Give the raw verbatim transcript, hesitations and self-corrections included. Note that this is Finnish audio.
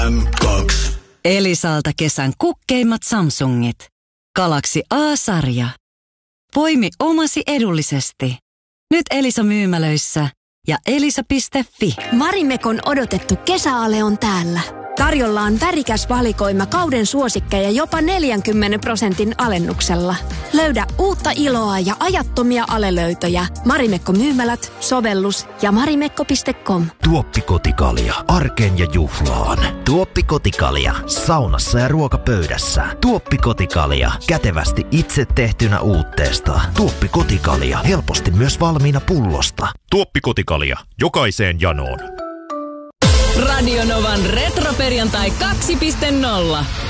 M kaksi. Elisalta kesän kukkeimmat Samsungit. Galaxy A-sarja. Poimi omasi edullisesti. Nyt Elisa myymälöissä ja elisa piste fi. Marimekon odotettu kesäale on täällä. Tarjolla on värikäs valikoima kauden suosikkeja jopa neljänkymmenen prosentin alennuksella. Löydä uutta iloa ja ajattomia alelöytöjä. Marimekko myymälät, sovellus ja marimekko piste com. Tuoppi Kotikalja. Arkeen ja juhlaan. Tuoppi Kotikalja. Saunassa ja ruokapöydässä. Tuoppi Kotikalja. Kätevästi itse tehtynä uutteesta. Tuoppi Kotikalja. Helposti myös valmiina pullosta. Tuoppi Kotikalja. Jokaiseen janoon. Radio Novan retroperjantai kaksi piste nolla.